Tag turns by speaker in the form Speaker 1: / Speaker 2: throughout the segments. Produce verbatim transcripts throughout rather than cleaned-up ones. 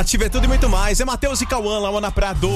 Speaker 1: Nativa é tudo e muito mais. É Matheus e Cauã, Laona Prado.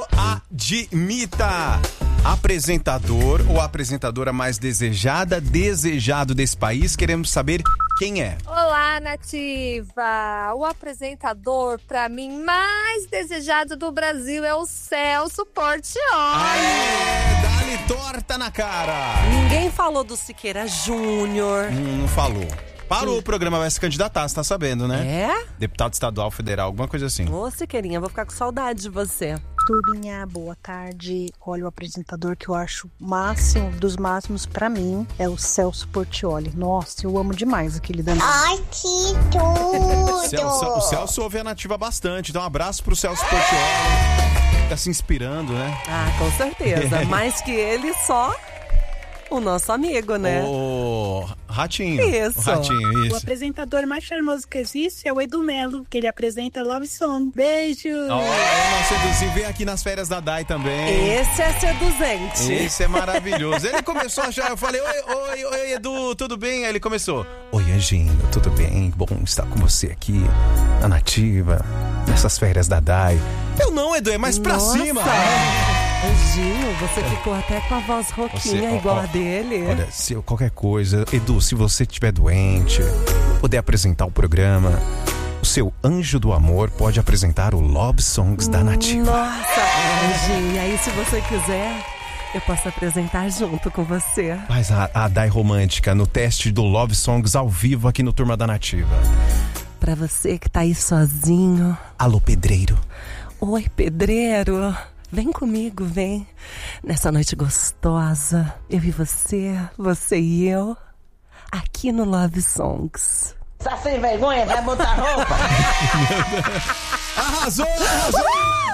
Speaker 1: Admita. Apresentador ou apresentadora mais desejada, desejado desse país. Queremos saber quem é.
Speaker 2: Olá, Nativa. O apresentador, pra mim, mais desejado do Brasil é o Celso Portiolli.
Speaker 1: Aê, dá-lhe torta na cara.
Speaker 3: Ninguém falou do Siqueira Júnior.
Speaker 1: Hum, não falou. Parou, o programa vai se candidatar, você tá sabendo, né?
Speaker 3: É?
Speaker 1: Deputado estadual, federal, alguma coisa assim.
Speaker 3: Ô, Siqueirinha, vou ficar com saudade de você.
Speaker 4: Turminha, boa tarde. Olha, o apresentador que eu acho máximo, dos máximos pra mim, é o Celso Portiolli. Nossa, eu amo demais aquele danado.
Speaker 5: Ai, que tudo!
Speaker 1: Celso, o Celso ouve a Nativa bastante, então um abraço pro Celso Portiolli. Tá se inspirando, né?
Speaker 3: Ah, com certeza. Mais que ele, só o nosso amigo, né?
Speaker 1: O Ratinho.
Speaker 3: Isso.
Speaker 1: O Ratinho,
Speaker 6: O
Speaker 1: isso.
Speaker 6: apresentador mais charmoso que existe é o Edu Melo, que ele apresenta Love Song. Beijo!
Speaker 1: Ó, é nosso Eduzinho, vem aqui nas férias da Dai também.
Speaker 3: Esse é seduzente.
Speaker 1: Esse é maravilhoso. Ele começou a achar, eu falei, oi, oi, oi, Edu, tudo bem? Aí ele começou, oi, Anjinho, tudo bem? Bom estar com você aqui na Nativa, nessas férias da Dai. Eu não, Edu, é mais pra
Speaker 3: Nossa.
Speaker 1: cima.
Speaker 3: Anjinho, você ficou até com a voz rouquinha
Speaker 1: Você, ó,
Speaker 3: igual
Speaker 1: ó,
Speaker 3: a dele.
Speaker 1: Olha, se eu- qualquer coisa, Edu, se você estiver doente, poder apresentar o programa, o seu anjo do amor pode apresentar o Love Songs da Nativa.
Speaker 3: Nossa, Anjinho, e aí se você quiser, eu posso apresentar junto com você.
Speaker 1: Faz a, a Dai romântica no teste do Love Songs ao vivo aqui no Turma da Nativa.
Speaker 3: Pra você que tá aí sozinho.
Speaker 1: Alô, pedreiro.
Speaker 3: Oi, pedreiro. Vem comigo, vem. Nessa noite gostosa, eu e você, você e eu, aqui no Love Songs.
Speaker 5: Tá sem vergonha? Vai botar roupa?
Speaker 1: Arrasou, arrasou!